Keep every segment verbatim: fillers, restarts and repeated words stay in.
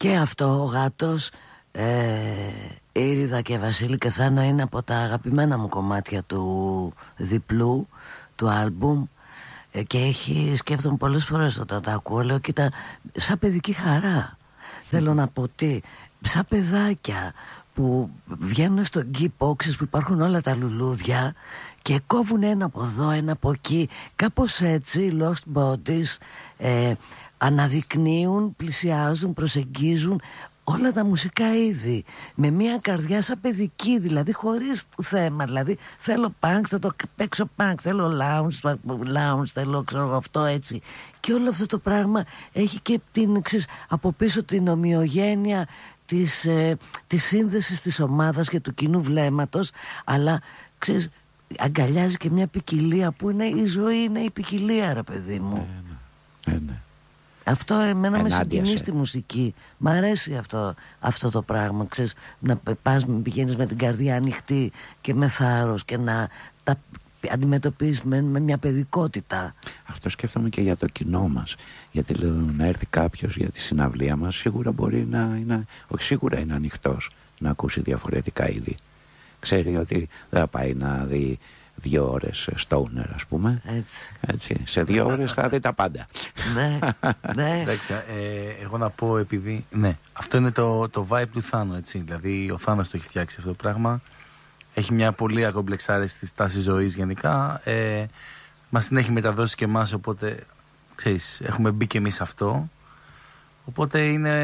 Και αυτό ο γάτος, ε, Ήριδα και Βασίλη και Θάνο, είναι από τα αγαπημένα μου κομμάτια του διπλού, του άλμπουμ. ε, Και έχει, σκέφτομαι πολλές φορές όταν τα ακούω, λέω κοίτα, σαν παιδική χαρά. Θέλω να πω τι, σαν παιδάκια που βγαίνουν στο γκί boxes που υπάρχουν όλα τα λουλούδια και κόβουν ένα από εδώ, ένα από εκεί. Κάπως έτσι, Lost Bodies ε, αναδεικνύουν, πλησιάζουν, προσεγγίζουν όλα τα μουσικά είδη με μια καρδιά σαν παιδική, δηλαδή χωρίς θέμα. Δηλαδή θέλω punk, θα το παίξω punk, θέλω lounge, lounge θέλω ξέρω αυτό έτσι. Και όλο αυτό το πράγμα έχει και την, ξέρεις, από πίσω την ομοιογένεια της, ε, της σύνδεσης της ομάδας και του κοινού βλέμματος, αλλά ξέρεις, αγκαλιάζει και μια ποικιλία που είναι η ζωή, είναι η ποικιλία, ρε παιδί μου. Ε, ναι. Ε, ναι. Αυτό εμένα Ενάντια με συγκινεί σε. στη μουσική. Μ' αρέσει αυτό, αυτό το πράγμα, ξέρεις, να πας, πηγαίνεις με την καρδιά ανοιχτή και με θάρρος και να τα αντιμετωπίσεις με, με μια παιδικότητα. Αυτό σκέφτομαι και για το κοινό μας. Γιατί λέω, να έρθει κάποιος για τη συναυλία μας, σίγουρα μπορεί να είναι, όχι σίγουρα είναι ανοιχτός να ακούσει διαφορετικά είδη. Ξέρει ότι δεν θα πάει να δει δύο ώρες stoner, ας πούμε. Έτσι. Έτσι. Σε δύο ώρες θα δει τα πάντα. Ναι, ναι. Εντάξει, ε, εγώ να πω, επειδή ναι, αυτό είναι το, το vibe του Θάνου, έτσι. Δηλαδή ο Θάνος το έχει φτιάξει αυτό το πράγμα. Έχει μια πολύ ακομπλεξάριστη στάση ζωής γενικά. ε, Μας την έχει μεταδώσει και εμάς, οπότε ξέρεις, έχουμε μπει και εμείς αυτό. Οπότε είναι,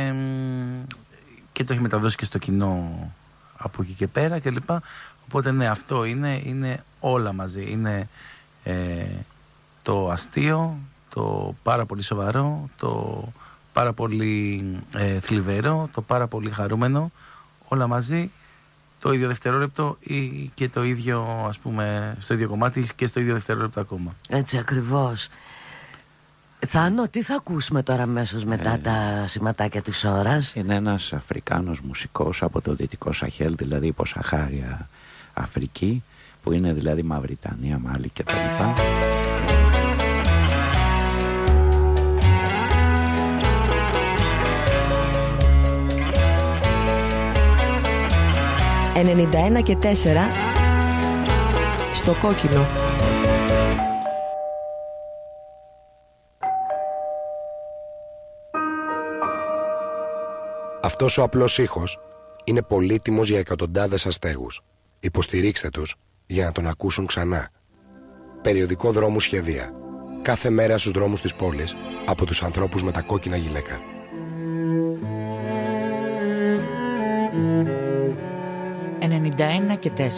και το έχει μεταδώσει και στο κοινό από εκεί και πέρα και λοιπά. Οπότε ναι, αυτό είναι, είναι όλα μαζί. Είναι ε, το αστείο, το πάρα πολύ σοβαρό, το πάρα πολύ ε, θλιβερό, το πάρα πολύ χαρούμενο, όλα μαζί, το ίδιο δευτερόλεπτο ή και το ίδιο, ας πούμε, στο ίδιο κομμάτι και στο ίδιο δευτερόλεπτο ακόμα. Έτσι ακριβώς. Θάνο, τι θα ακούσουμε τώρα αμέσως μετά ε, τα σηματάκια της ώρας? Είναι ένας Αφρικάνος μουσικός από το Δυτικό Σαχέλ, δηλαδή υποσαχάρια Αφρική, που είναι δηλαδή Μαυριτανία, Μάλι και τα λοιπά. ενενήντα ένα και τέσσερα στο κόκκινο. Αυτός ο απλός ήχος είναι πολύτιμος για εκατοντάδες αστέγους. Υποστηρίξτε τους για να τον ακούσουν ξανά. Περιοδικό Δρόμου Σχεδία. Κάθε μέρα στους δρόμους της πόλης από τους ανθρώπους με τα κόκκινα γυλαίκα. ενενήντα ένα και τέσσερα